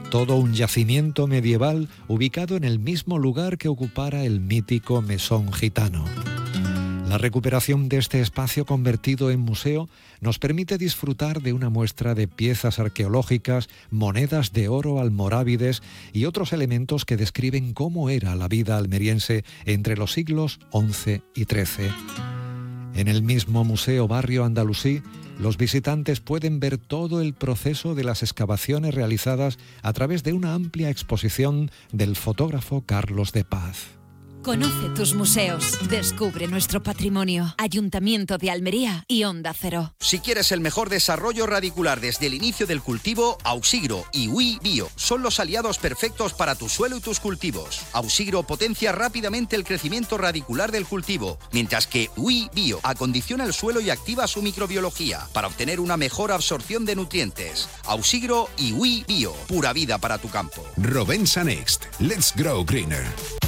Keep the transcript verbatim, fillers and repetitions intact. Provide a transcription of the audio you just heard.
todo un yacimiento medieval ubicado en el mismo lugar que ocupara el mítico mesón gitano. La recuperación de este espacio convertido en museo nos permite disfrutar de una muestra de piezas arqueológicas, monedas de oro almorávides y otros elementos que describen cómo era la vida almeriense entre los siglos once y trece. En el mismo Museo Barrio Andalusí, los visitantes pueden ver todo el proceso de las excavaciones realizadas a través de una amplia exposición del fotógrafo Carlos de Paz. Conoce tus museos, descubre nuestro patrimonio. Ayuntamiento de Almería y Onda Cero. Si quieres el mejor desarrollo radicular desde el inicio del cultivo, Ausigro y UI Bio son los aliados perfectos para tu suelo y tus cultivos. Ausigro potencia rápidamente el crecimiento radicular del cultivo, mientras que UI Bio acondiciona el suelo y activa su microbiología para obtener una mejor absorción de nutrientes. Ausigro y UI Bio, pura vida para tu campo. Rovensa Next. Let's grow greener.